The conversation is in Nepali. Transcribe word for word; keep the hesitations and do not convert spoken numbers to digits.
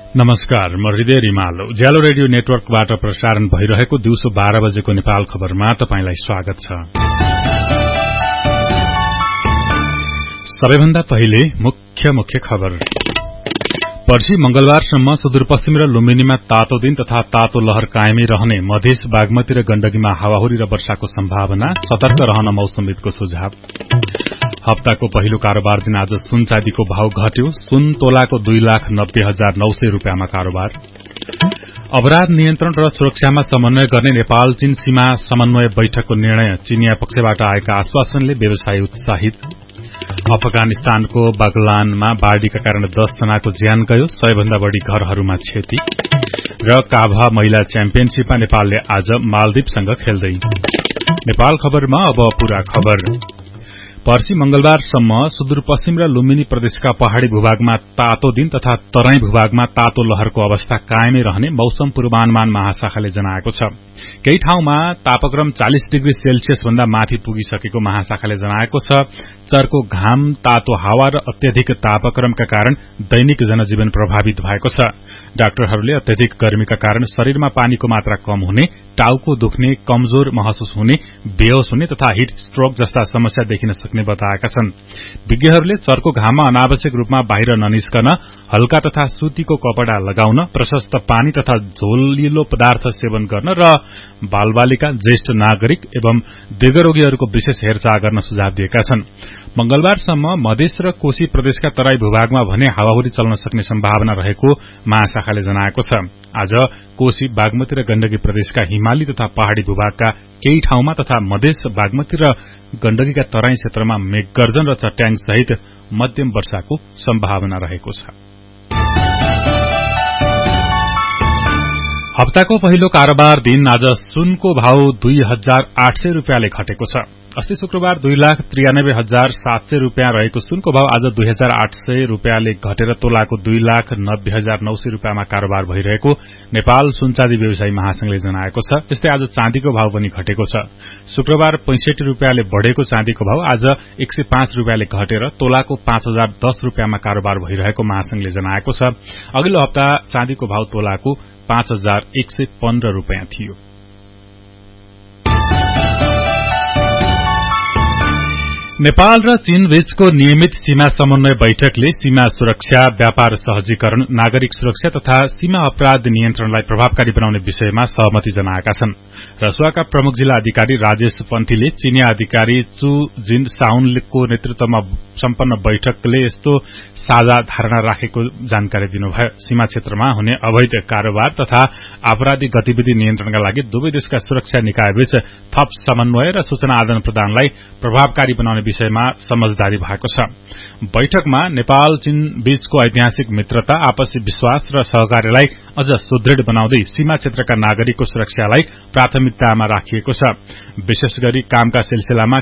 नमस्कार, म हृदय रिमाल। उज्यालो रेडियो नेटवर्कबाट प्रसारण भइरहेको दिउँसो बाह्र बजेको नेपाल खबरमा तपाईंलाई स्वागत छ। सबैभन्दा पहिले मुख्य मुख्य खबर। पर्सि मंगलबारसम्म सुदूरपश्चिम र लुम्बिनीमा तातो दिन तथा तातो लहर कायमै रहने, मधेस बागमती र गण्डकीमा हावाहुरी र वर्षाको सम्भावना, सतर्क रहन मौसमविदको सुझाव। हप्ताको पहिलो कारोबार दिन आज सुन चाँदीको भाव घट्यो। सुन तोलाको दुई लाख नब्बे हजार नौ सय रूपियाँमा कारोबार। अपराध नियन्त्रण र सुरक्षामा समन्वय गर्ने नेपाल चीन सीमा समन्वय बैठकको निर्णय, चीनिया पक्षबाट आएका आश्वासनले व्यवसायी उत्साहित। अफगानिस्तानको बागलानमा बाढ़ीका कारण दस जनाको ज्यान गयो, सय भन्दा बढ़ी घरहरूमा क्षति। र काभा महिला च्याम्पियनशीपमा नेपालले आज मालदिवसँग खेल्दै। नेपाल खबरमा अब पूरा खबर। पर्सि मंगलबारसम्म सुदूरपश्चिम र लुम्बिनी प्रदेशका पहाड़ी भूभागमा तातो दिन तथा तराई भूभागमा तातो लहरको अवस्था कायमै रहने मौसम पूर्वानुमान महाशाखाले जनाएको छ। केही ठाउँमा तापक्रम चालीस डिग्री सेल्सियस भन्दा माथि पुगिसकेको महाशाखाले जनाएको छ। चर्को घाम, तातो हावा र अत्यधिक तापक्रमका कारण दैनिक जनजीवन प्रभावित भएको छ। डाक्टरहरूले अत्यधिक गर्मीका कारण शरीरमा पानीको मात्रा कम हुने, टाउको दुख्ने, कमजोर महसुस हुने, बेहोस हुने तथा हिट स्ट्रोक जस्ता समस्या देखिन सक्ने बताएका छन्। विज्ञहरूले चर्को घाममा अनावश्यक रूपमा बाहिर ननिस्कन, हल्का तथा सुतीको कपड़ा लगाउन, प्रशस्त पानी तथा झोलिलो पदार्थ सेवन गर्न र बालबालिका, ज्येष्ठ नागरिक एवं दीर्घरोगीहरूको विशेष हेरचाह गर्न सुझाव दिएका छन्। मंगलबारसम्म मधेस र कोशी प्रदेशका तराई भूभागमा भने हावाहुरी चल्न सक्ने सम्भावना रहेको महाशाखाले जनाएको छ। आज कोशी, बागमती र गण्डकी प्रदेशका हिमाली तथा पहाड़ी भूभागका केही ठाउँमा तथा मधेस, बागमती र गण्डकीका तराई क्षेत्रमा मेघगर्जन र चट्याङ सहित मध्यम वर्षाको सम्भावना रहेको छ। हप्ताको पहिलो कारोबार दिन आज सुनको भाव दुई हजार आठ सय रूपियाँले घटेको छ। अस्ति शुक्रबार दुई लाख त्रियानब्बे हजार सात सय रूपियाँ रहेको सुनको भाव आज दुई हजार आठ सय रूपियाँले घटेर तोलाको दुई लाख नब्बे हजार नौ सय रूपियाँमा कारोबार भइरहेको नेपाल सुनचाँदी व्यवसायी महासंघले जनाएको छ। त्यस्तै आज चाँदीको भाव पनि घटेको छ। शुक्रबार पैंसठी रूपियाँले बढ़ेको चाँदीको भाव आज एक सय पाँच रूपियाँले घटेर तोलाको पाँच हजार दस रूपियाँमा कारोबार भइरहेको महासंघले जनाएको छ। अघिल्लो हप्ता चाँदीको भाव तोलाको पाँच हजार एक सय पन्ध्र रूपियाँ थियो। नेपाल र चीन बीचको नियमित सीमा समन्वय बैठकले सीमा सुरक्षा, व्यापार सहजीकरण, नागरिक सुरक्षा तथा सीमा अपराध नियन्त्रणलाई प्रभावकारी बनाउने विषयमा सहमति जनाएका छन्। रसुवाका प्रमुख जिल्ला अधिकारी राजेश पन्थीले चीनिया अधिकारी चु जिन साउनको नेतृत्वमा सम्पन्न बैठकले यस्तो साझा धारणा राखेको जानकारी दिनुभयो। सीमा क्षेत्रमा हुने अवैध कारोबार तथा आपराधिक गतिविधि नियन्त्रणका लागि दुवै देशका सुरक्षा निकायबीच थप समन्वय र सूचना आदान प्रदानलाई प्रभावकारी बनाउने विषयमा समझदारी भएको छ। बैठकमा नेपाल चीन बीचको ऐतिहासिक मित्रता, आपसी विश्वास र सहकार्यलाई अझ सुदृढ़ बनाउँदै सीमा क्षेत्रका नागरिकको सुरक्षालाई प्राथमिकतामा राखिएको छ। विशेष गरी कामका सिलसिलामा